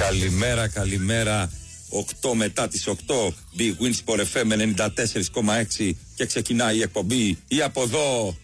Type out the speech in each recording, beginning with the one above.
Καλημέρα, καλημέρα. 8 μετά τις 8, Big Win Sport FM 94,6 και ξεκινάει η εκπομπή. Ή από εδώ.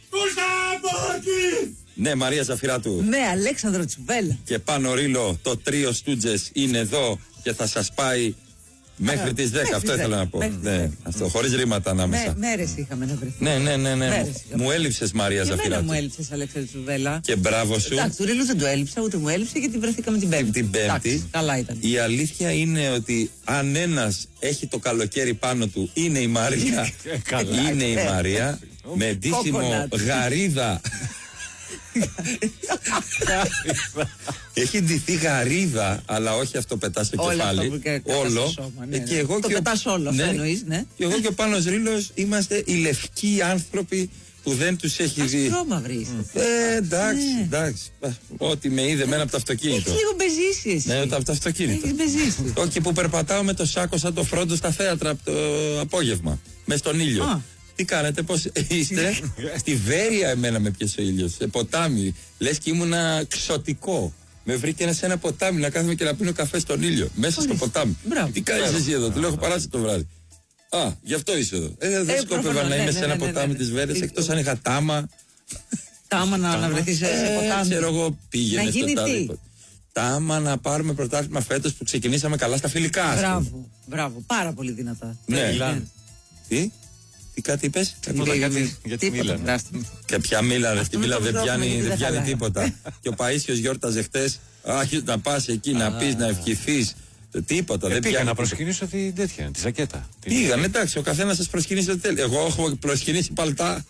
Ναι, Μαρία Ζαφυράτου. Ναι, Αλέξανδρο Τσουβέλα. Και πάνω Ρήλο, το τρίο Στούτζες είναι εδώ και θα σας πάει μέχρι τις 10. Αυτό ήθελα να πω. Ναι, αυτό, χωρίς ρήματα ανάμεσα. Μέρες είχαμε να βρεθούμε. Ναι. Μου έλειψες, Μαρία Ζαφυράτου. Εμένα μου έλειψες, Αλέξανδρο Τσουβέλα. Και μπράβο σου. Εντάξει, του Ρήλου δεν το έλειψα, ούτε μου έλειψε γιατί βρεθήκαμε την Πέμπτη. Την Πέμπτη. Εντάξει, καλά ήταν. Η αλήθεια είναι ότι αν ένας έχει το καλοκαίρι πάνω του, είναι η Μαρία. Είναι η Μαρία με ντύσιμο γαρίδα. Έχει ντυθεί γαρίδα, αλλά όχι αυτό πετά στο κεφάλι. Όλο. Και εγώ το πετάς όλο, αυτό εννοείς, ναι. Και εγώ και ο Πάνος Ρήλος είμαστε οι λευκοί άνθρωποι που δεν τους έχει δει. Αστρόμαυροι είστε. Εντάξει. Ό,τι με είδε μένα από το αυτοκίνητο. Έχεις λίγο μπεζίσει εσύ. Ναι, από το αυτοκίνητο. Έχεις μπεζίσει. Όχι, που περπατάω με το σάκο σαν το Φρόντο στα θέατρα το απόγευμα. Μες στον ήλιο. Τι κάνετε, πώς είστε? Στη Βέρεια εμένα με πιέσε ο ήλιος, σε ποτάμι. Λες και ήμουνα ξωτικό. Με βρήκε σε ένα ποτάμι να κάθομαι και να πίνω καφέ στον ήλιο. Μέσα στο ποτάμι. Τι κάνεις εσύ εδώ? Του λέω, έχω παράσει το βράδυ. Α, γι' αυτό είσαι εδώ. Δεν σκόπευα να είμαι σε ένα ποτάμι της Βέρειας, εκτός αν είχα τάμα. Τάμα να βρεθείς σε ποτάμι. Ξέρω εγώ, πήγαινε στο τάδε. Τάμα να πάρουμε πρωτάθλημα φέτος που ξεκινήσαμε καλά στα φιλικά. Μπράβο, πάρα πολύ δυνατά. Ναι. Τι κάτι είπες? Για τη Μίλαν. Και πια Μίλαν, ρε, στη Μίλαν δεν πιάνει τίποτα. Και ο Παΐσιος γιόρταζε χτες. Άχι να πας εκεί να πεις, να ευχηθείς. Τίποτα, δεν πιάνει. Πήγα να προσκυνήσω τη τέτοια, τη ζακέτα. Πήγαν, εντάξει, ο καθένας σας προσκυνήσει ό,τι θέλει. Εγώ έχω προσκυνήσει παλτά.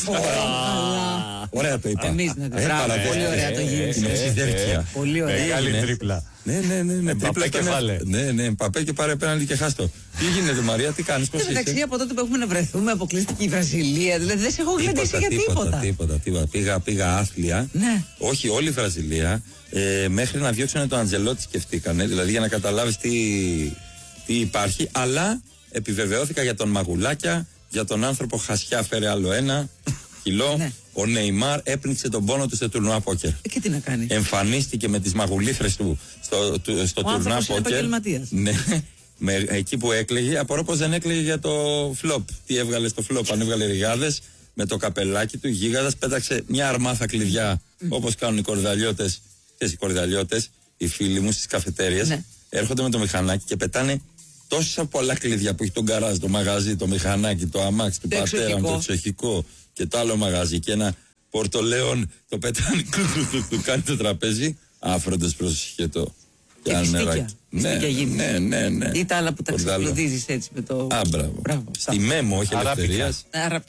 Ωραία το είπα. Εμείς ναι, πολύ ωραία το γύρισε. Πολύ ωραία. Μεγάλη τρίπλα. Ναι. Παπέ και βάλε. Ναι, Παπέ και πάρε πέναντι και χάστο. Τι γίνεται, Μαρία, τι κάνεις, πώς είσαι? Εντάξει, από τότε που έχουμε να βρεθούμε, αποκλείστηκε η Βραζιλία. Δηλαδή δεν σε έχω γλεντήσει για τίποτα. Πήγα άθλια. Ναι. Όχι, όλη η Βραζιλία. Μέχρι να διώξουν τον Αντζελότη σκεφτήκανε. Δηλαδή για να καταλάβεις τι υπάρχει. Αλλά επιβεβαιώθηκα για τον Μαγουλάκια, για τον άνθρωπο Χασιά, φέρε άλλο 1 κιλό. Ναι. Ο Νεϊμάρ έπνιξε τον πόνο του στο τουρνουά πόκερ. Και τι να κάνει? Εμφανίστηκε με τις μαγουλήθρες του στο τουρνουά πόκερ. Ναι, εκεί που έκλαιγε, απορώ πως δεν έκλαιγε για το φλοπ. Τι έβγαλε στο φλοπ? Αν έβγαλε ριγάδες με το καπελάκι του, γίγαντας, πέταξε μια αρμάθα κλειδιά όπως κάνουν οι κορδαλιώτες. Οι κορδαλιώτες, οι φίλοι μου στις καφετέριες, ναι, έρχονται με το μηχανάκι και πετάνε τόσα πολλά κλειδιά που έχει τον γκαράζ, το μαγαζί, το μηχανάκι, το αμάξι του πατέρα μου, το εξοχικό και το άλλο μαγαζί. Και ένα πορτολέον το πετάνε, του κάνει το τραπέζι. Άφροντες, πρόσεχε το. Και νεράκι. Ναι. Ή τα άλλα που τα ξεπλουδίζεις έτσι με το. Μπράβο. Στη Μέμο, όχι Ελευθερίας.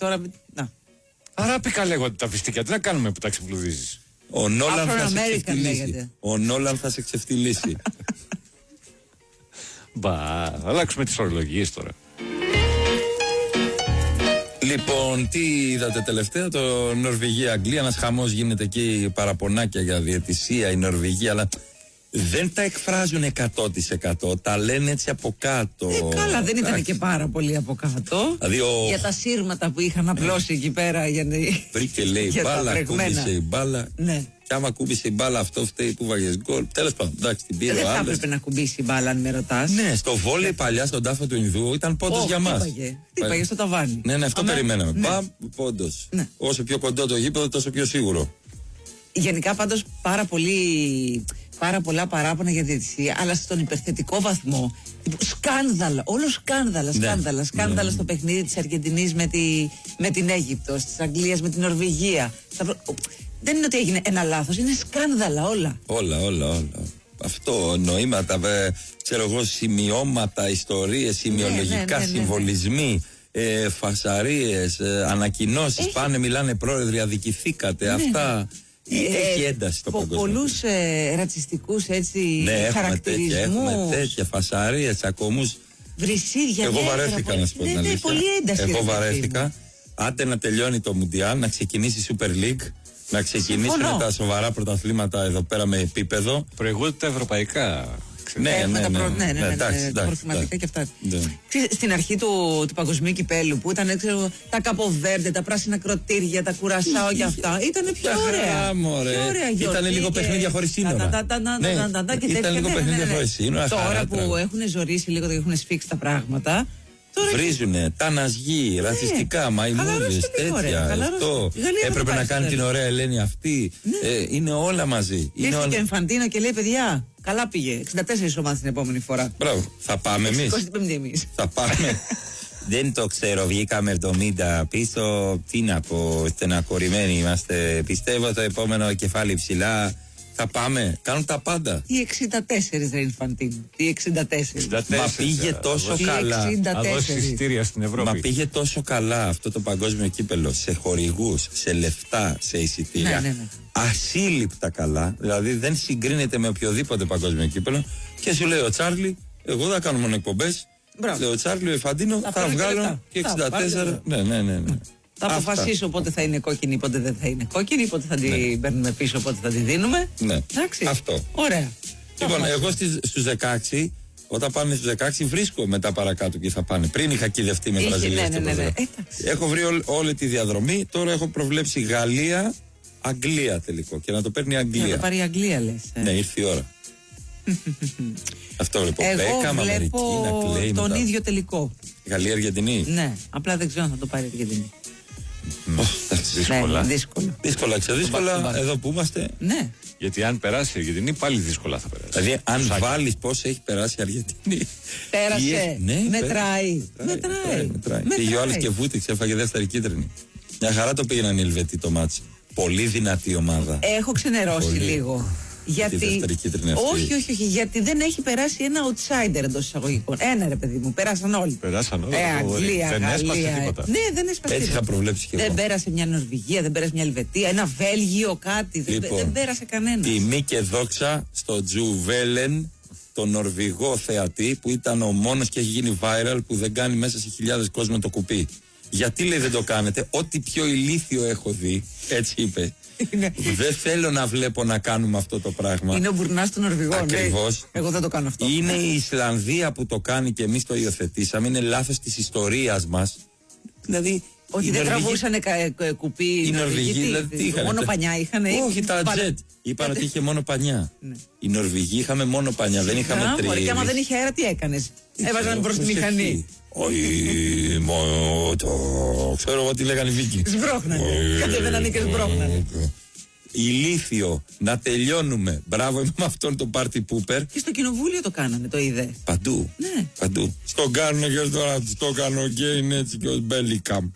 Αράπικα λέγονται τα φιστίκια. Τι να κάνουμε που τα ξεπλουδίζεις? Ο Νόλαν θα σε ξεφτυλίσει. Ο Νόλαν θα σε ξεφτυλίσει. Αλλάξουμε τις ορολογίες τώρα. Λοιπόν, τι είδατε τελευταία? Το Νορβηγία-Αγγλία. Ένας χαμός γίνεται εκεί, παραπονάκια για διαιτησία η Νορβηγία, αλλά δεν τα εκφράζουν 100%. Τα λένε έτσι από κάτω. Καλά, δεν ήταν και πάρα πολύ από κάτω. Δηλαδή για τα σύρματα που είχαν απλώσει εκεί πέρα. Βρήκε, λέει, μπάλα, κούμπησε η μπάλα. Ναι. Και άμα κούμπησε η μπάλα, αυτό φταίει που βάγες γκολ. Τέλος πάντων, εντάξει, την πήρε ο άλλος. Δεν θα έπρεπε να κουμπίσει η μπάλα, αν με ρωτάς. Ναι, στο βόλεϊ παλιά, στον τάφο του Ινδού, ήταν πόντος για μας. Τύπαγε στο ταβάνι. Ναι, αυτό περιμέναμε. Μπαμ, πόντος. Όσο πιο κοντό το γήπεδο, τόσο πιο σίγουρο. Γενικά πάντως πάρα πολλά παράπονα για διαιτησία, αλλά στον υπερθετικό βαθμό. Σκάνδαλα, όλο σκάνδαλα στο παιχνίδι της Αργεντινής με την Αίγυπτο, της Αγγλίας με την Νορβηγία. Δεν είναι ότι έγινε ένα λάθος, είναι σκάνδαλα όλα. Όλα. Αυτό, νοήματα, ξέρω εγώ, σημειώματα, ιστορίες, σημειολογικά, συμβολισμοί, φασαρίες, ανακοινώσεις, πάνε, μιλάνε πρόεδροι, αδικηθήκατε, αυτά. Έχει ένταση το παγκόσμιο. Πολλούς ρατσιστικούς έτσι χαρακτηρισμούς. Έχουμε τέτοια φασαρίες, τσακωμούς. Βρυσίδια. Εγώ βαρέθηκα να σου πω την αλήθεια. Πολύ ένταση. Εγώ βαρέθηκα. Άντε να τελειώνει το Μουντιάλ, να ξεκινήσει η Super League, να ξεκινήσουν τα σοβαρά πρωταθλήματα εδώ πέρα με επίπεδο. Προηγούνται τα ευρωπαϊκά. τα προθυματικά και αυτά. Στην αρχή του παγκοσμίου κυπέλου που ήταν τα Καποβέρντε, τα πράσινα κροτήρια, τα κουρασάο και αυτά. Ήταν πιο ωραία. Ήταν λίγο παιχνίδια χωρίς σύνορα. Ήταν λίγο παιχνίδια χωρίς σύνορα. Τώρα που έχουν ζωρίσει λίγο και έχουν σφίξει τα πράγματα. Βρίζουνε, τα ναζγί, ρατσιστικά, μαϊμούδες, τέτοια. Αυτό. Έπρεπε να κάνει την ωραία Ελένη αυτή. Είναι όλα μαζί. Ήρθε και ο Εμφαντίνο και λέει: παιδιά, καλά πήγε. 64 ομάδες την επόμενη φορά. Μπράβο. Θα πάμε εμείς. 25 εμείς. Θα πάμε. Δεν το ξέρω, βγήκαμε 70 πίσω. Τι να πω, στεναχωρημένοι είμαστε. Πιστεύω το επόμενο κεφάλι ψηλά. Θα πάμε, κάνουν τα πάντα. Τι 64 ρε Ινφαντίνο. Τι 64. Μα πήγε τόσο καλά. Θα δώσει εισιτήρια στην Ευρώπη. Μα πήγε τόσο καλά αυτό το παγκόσμιο κύπελο σε χορηγούς, σε λεφτά, σε εισιτήρια. Ναι. Ασύλληπτα καλά. Δηλαδή δεν συγκρίνεται με οποιοδήποτε παγκόσμιο κύπελο. Και σου λέει ο Τσάρλι, εγώ δεν κάνω μόνο εκπομπές. Λέει ο Τσάρλι, ο Ινφαντίνο, θα βγάλω και 64. Ναι. Θα αποφασίσω πότε θα είναι κόκκινη, πότε δεν θα είναι κόκκινη, πότε θα την παίρνουμε πίσω, πότε θα την δίνουμε. Ναι. Εντάξει. Αυτό. Ωραία. Λοιπόν, εγώ στους 16, όταν πάνε στους 16, βρίσκω μετά παρακάτω και θα πάνε. Πριν είχα κυδευτεί με Βραζιλία. Ναι. Έχω βρει όλη τη διαδρομή. Τώρα έχω προβλέψει Γαλλία, Αγγλία τελικό. Και να το παίρνει η Αγγλία. Να το πάρει η Αγγλία, λες. Ναι, ήρθε η ώρα. Αυτό λοιπόν. Εγώ βλέπω τον ίδιο τελικό. Γαλλία-Αργεντινή. Ναι, απλά δεν ξέρω αν θα το πάρει η Αργεντινή. Δύσκολα. Δύσκολα εδώ που είμαστε. Ναι. Γιατί αν περάσει η Αργεντινή, πάλι δύσκολα θα περάσει. Δηλαδή, αν βάλει πώ έχει περάσει η Αργεντινή. Πέρασε. Μετράει. Πήγε ο άλλο και βούτυξε, έφαγε δεύτερη κίτρινη. Μια χαρά το πήγαιναν οι Ελβετοί το μάτσο. Πολύ δυνατή ομάδα. Έχω ξενερώσει λίγο. Γιατί. Όχι, γιατί δεν έχει περάσει ένα outsider εντός εισαγωγικών. Ένα ρε παιδί μου, πέρασαν όλοι. Αγγλία, δεν έσπασε τίποτα. Ναι, δεν έσπασε. Έτσι είχα προβλέψει και εγώ. Δεν πέρασε μια Νορβηγία, δεν πέρασε μια Ελβετία, ένα Βέλγιο, κάτι. Λοιπόν, δεν πέρασε κανένα. Τιμή και δόξα στο Τζουβέλεν, τον Νορβηγό θεατή που ήταν ο μόνος και έχει γίνει viral που δεν κάνει μέσα σε χιλιάδες κόσμο το κουπί. Γιατί λέει δεν το κάνετε, ό,τι πιο ηλίθιο έχω δει, έτσι είπε. Δεν θέλω να βλέπω να κάνουμε αυτό το πράγμα. Είναι ο Μπουρνάς των Νορβηγών. Ακριβώς. Εγώ δεν το κάνω αυτό. Είναι η Ισλανδία που το κάνει και εμείς το υιοθετήσαμε. Είναι λάθος της ιστορίας μας. Δηλαδή. Όχι, δεν τραβούσανε κουπί οι Νορβηγοί. Δηλαδή, μόνο πανιά είχαν. Όχι, τα τζετ. Είπαν ότι είχε μόνο πανιά. Οι Νορβηγοί είχαμε μόνο πανιά. Δεν είχαμε τρία. Και άμα δεν είχε αέρα, τι έκανες? Έβαζαν προς τη μηχανή. Όχι, το ξέρω εγώ τι λέγανε οι Βίκινγκ. Σμπρώχνανε. Κατέβαιναν και σμπρώχνανε. Ηλίθιο, να τελειώνουμε. Μπράβο, είμαι με αυτόν τον πάρτι πούπερ. Και στο κοινοβούλιο το κάνανε, το είδε. Παντού. Ναι. Παντού. Στον κάνουνε και τώρα το κάνω και είναι έτσι και ως Μπέλικαμ.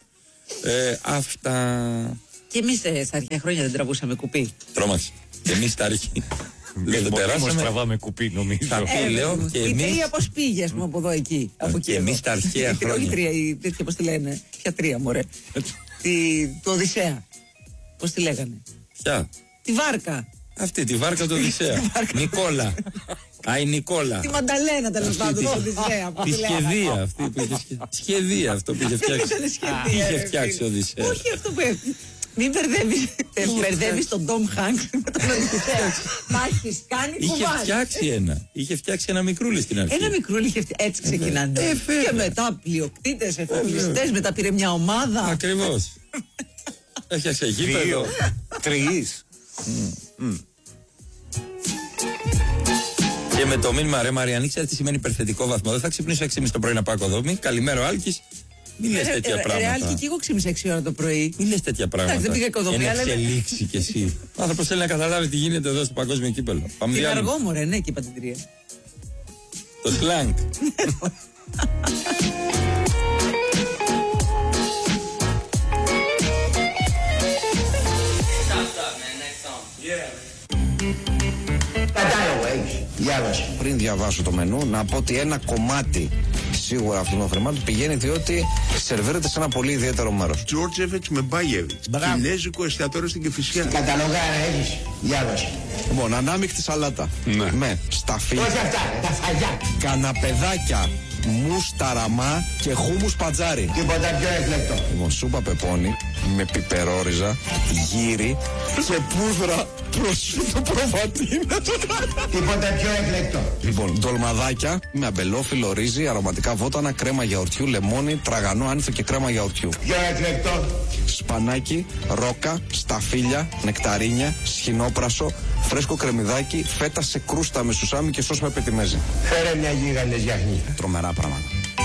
Αυτά. Και εμείς στα αρχαία χρόνια δεν τραβούσαμε κουπί. Τρώμαξε. Και εμείς στα αρχαία. Δεν περάσαμε. Τραβάμε κουπί, νομίζω. Λέω και εμείς. Η τρία πώς πήγε, ας πούμε, από εδώ εκεί. Και εμείς τα αρχαία χρόνια. Όχι τρία, η τέτοια πώς τη λένε. Ποια τρία, μωρέ. Το Οδυσσέα. Πώς τη λέγανε? Ποια? Τη βάρκα. Αυτή, τη βάρκα του Οδυσσέα. Νικόλα. Α, η Νικόλα. Τη Μανταλένα, τέλος πάντων. Τη σχεδία αυτή. Σχεδία αυτό που είχε φτιάξει. Είχε φτιάξει ο Οδυσσέα. Όχι αυτό που έφτιαξε. Μην μπερδεύεις τον Ντόμ Χάνκς με τον Οδυσσέα. Τα έχεις κάνει κουβάρι. Είχε φτιάξει ένα μικρούλι στην αρχή. Ένα μικρούλι είχε φτιάξει. Έτσι ξεκινάνε. Και μετά πλειοκτήτες, εφοπλιστές, μετά πήρε μια ομάδα. Ακριβώς. Έφτιαξε γήπεδο. 3. Και με το μήνυμα ρε Μαριανή, ξέρετε τι σημαίνει υπερθετικό βαθμό? Δεν θα ξυπνήσω 6.30 το πρωί να πάω κοδόμη. Καλημέρα ο Άλκης. Μην λες τέτοια πράγματα. Άλκη, και εγώ ξύπνησα 6 ώρα το πρωί. Μην λες τέτοια πράγματα. Δεν πήγα κοδόμη. Ένα εξελίξει κι εσύ. Ο άνθρωπος θέλει να καταλάβει τι γίνεται εδώ στο παγκόσμιο κύπελο. Πάμε διάλειμμα. Είναι αργό μωρέ, ναι, και είπα την τρία. Το σλάνγκ. Πριν διαβάσω το μενού, να πω ότι ένα κομμάτι σίγουρα αυτών των χρημάτων πηγαίνει διότι σερβίρεται σε ένα πολύ ιδιαίτερο μέρος. Τζόρτζεβιτς με Μπάγεβιτς. Κινέζικο εστιατόριο στην Κηφισιά. Στην καταλογάρα έχεις. Διάβασε. Λοιπόν, ανάμεικτη σαλάτα. Ναι. Με σταφύλια. Όχι αυτά, τα φαγιά. Καναπεδάκια μουσταραμά και χούμους πατζάρι. Τίποτα πιο εκλεκτό. Λοιπόν, σούπα πεπόνι με πιπερόριζα, γύρι και πούδρα προσφύτω προβατίνα. Τίποτα πιο εκλεκτό. Λοιπόν, ντολμαδάκια με αμπελόφυλλο ρύζι, αρωματικά βότανα, κρέμα γιαουρτιού, λεμόνι, τραγανό άνηθο και κρέμα γιαουρτιού. Πιο εκλεκτό. Σπανάκι, ρόκα, σταφύλια, νεκταρίνια, σχοινόπρασο, φρέσκο κρεμμυδάκι, φέτα σε κρούστα με σουσάμι και σως με πετιμέζι. Φέρε μια γίγαντες γιαχνή. Τρομερά πράγματα.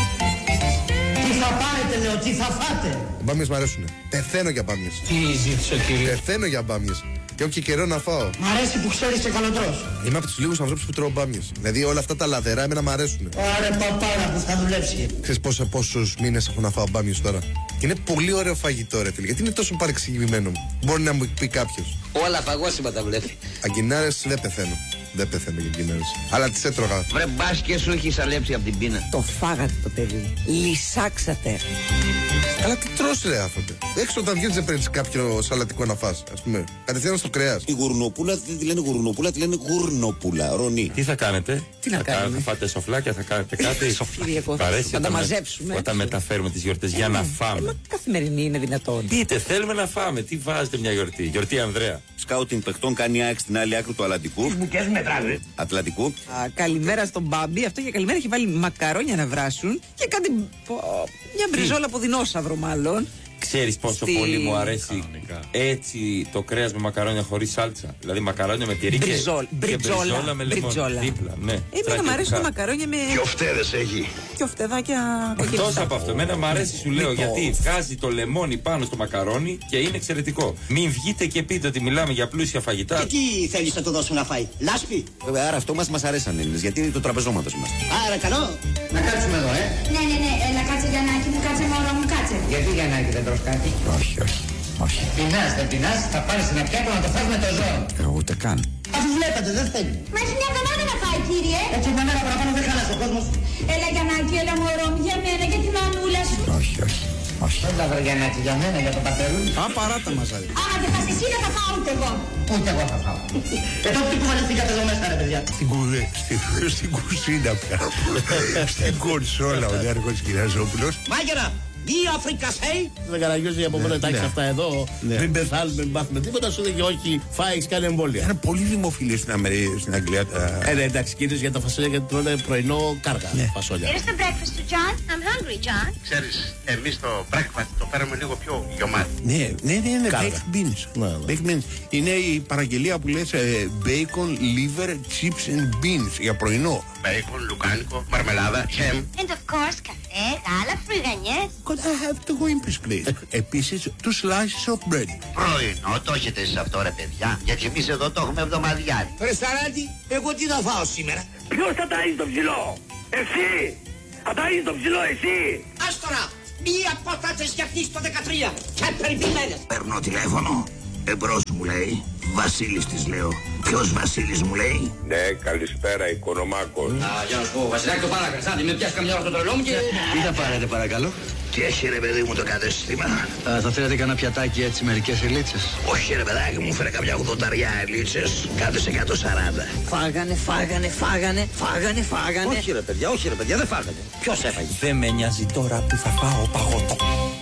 Τι θα πάρετε, λέω, τι θα φάτε. Οι μπάμιες μ' αρέσουνε. Πεθαίνω για μπάμιες. Τι ζήτησε ο κύριος. Πεθαίνω για μπάμιες. Και έχω και καιρό να φάω. Μ' αρέσει που ξέρεις και καλοτρός. Είμαι από τους λίγους ανθρώπους που τρώω μπάμιες. Δηλαδή όλα αυτά τα λαδερά εμένα μ' αρέσουνε. Άρε παπάρα που θα δουλέψει. Ξέρεις πόσους μήνες έχω να φάω μπάμιες τώρα. Και είναι πολύ ωραίο φαγητό, ρε φίλε. Γιατί είναι τόσο παρεξηγημένο μου. Μπορεί να μου πει κάποιος. Όλα φαγόσιμα τα βλέπει. Αγκινάρες δεν πεθαίνω. Δεν πεθαίνω για αγκινάρες. Αλλά τις έτρωγα. Βρε μπας και σου έχεις αλέψει από την πείνα. Το φάγατε το παιδί. Λυσάξατε. Αλλά τι τρως ρε άνθρωπε. Έξω όταν βγαίνεις δεν παίρνεις κάποιο σαλατικό να φας. Ας πούμε. Κατευθείαν στο κρέας. Η γουρνοπούλα δεν τη λένε γουρνοπούλα, τη λένε γουρνοπούλα. Ρονί. Τι θα κάνετε? Τι να κάνουμε? Θα φάτε σοφλάκια, θα κάνετε κάτι? Θα τα μαζέψουμε. Όταν μεταφέρουμε τις γιορτές για να φάμε. Καθημερινή είναι δυνατόν. Πείτε, θέλουμε να φάμε. Τι βάζετε μια γιορτή? Γιορτή Ανδρέα. Σκάουτινγκ παιχτών κάνει ΑΕΚ στην άλλη άκρη του Ατλαντικού. Μπουκές μετράνε. Ατλαντικού. Καλημέρα στον Μπάμπη. Αυτό για καλημέρα έχει βάλει μακαρόνια να βράσουν και κάτι. Μια μπριζόλα από δεινόσαυρο μάλλον. Ξέρεις πόσο πολύ μου αρέσει έτσι το κρέας με μακαρόνια χωρίς σάλτσα? Δηλαδή μακαρόνια με τυρί και μπριζόλα με λεμόνι δίπλα. Ναι. Εμένα μου αρέσει το μακαρόνια με. Και οφτέδες έχει. Και οφτεδάκια. Εκτός από αυτό, εμένα μου αρέσει, σου λέω, γιατί βγάζει το λεμόνι πάνω στο μακαρόνι και είναι εξαιρετικό. Μην βγείτε και πείτε ότι μιλάμε για πλούσια φαγητά. Και τι θέλεις να του δώσουν να φάει? Λάσπη. Άρα αυτό μας αρέσαν Έλληνες, γιατί είναι το τραπεζώματος μας. Άρα καλό. Να κάτσουμε εδώ, Ναι, έλα κάτσε Γιαννάκη μου, κάτσε μωρό μου, κάτσε. Γιατί Γιαννάκη δεν τρως κάτι? Όχι. Πεινάς, δεν πεινάς, θα πάρεις ένα πιάτο να το φας με το ζώο. Ούτε καν. Αφού βλέπετε, δεν θέλει. Μα έχει μια εβδομάδα να φάει, κύριε. Έτσι μια μέρα παραπάνω δεν χάλασε ο κόσμος. Έλα Γιαννάκη, έλα μωρό μου, για μένα, για τη μανούλα σου. Όχι. Δεν τα βρε Γιαννάκη για μένα, για το πατερούλι. Α, παράτα μας άρεσε. Άμα δεν πας εσύ να τα φάω ούτε εγώ. Ούτε εγώ θα φάω. Τότε τι κουβαληθήκατε εδώ μέσα ρε παιδιά. Στην κουζίνα πια. Στην κονσόλα ο Νέαρχος Κυραζόπουλος. Μάγερα. Μη Αφρικασέι. Δεν καραγιώσει από μόνο εντάξει αυτά εδώ. Μην πεθάνουμε, μην πάθουμε τίποτα. Σου λέγει όχι, φάει, έχει κάνει εμβόλια. Είναι πολύ δημοφιλή στην Αγγλία. Ναι, εντάξει, κυρίως για τα φασόλια γιατί τρώνε πρωινό κάργα φασόλια. Here's the breakfast to John. I'm hungry, John. Ξέρεις, εμείς το breakfast το παίρνουμε λίγο πιο γιωμάτι. Ναι, Κάργα. baked beans. Baked beans. Είναι η παραγγελία που λες bacon, liver, chips and beans για πρωινό. Bacon, λουκάνικο, μαρμελάδα, ham. And of course, καφέ, γάλα, φρυγανιές. Could I have the wimpers, please? Επίσης, two slices of bread. Πρωινό, το έχετε εσείς αυτό ρε παιδιά. Γιατί εμείς εδώ το έχουμε εβδομαδιάρι. Ρε Σαράντη, εγώ τι θα φάω σήμερα. Ποιος θα ταΐζει το ψηλό? Εσύ! Θα ταΐζει το ψηλό εσύ! Ας τώρα! Μία πότα φτιαχτείς το 13 και περιποιημένες. Παίρνω τηλέφωνο. Εμπρός μου λέει. Βασίλης της λέω. Ποιος Βασίλης μου λέει? Ναι, καλησπέρα, Οικονομάκος. Για να σου πω, Βασιλάκη το παρακρασάτη, με πιάσει καμιά ώρα στο τρελό μου και... Τι θα πάρετε παρακαλώ? Τι έχει ρε παιδί μου το κατέστημα? Θα θέλετε κανένα πιατάκι έτσι μερικές ελίτσες? Όχι ρε παιδάκι μου, φέρε κάποια 80 ελίτσες, κάτω σε 140. Φάγανε. Όχι ρε παιδιά, δεν φάγανε. Ποιος έφαγε? Δεν με νοιάζει τώρα που θα φάω παγωτό.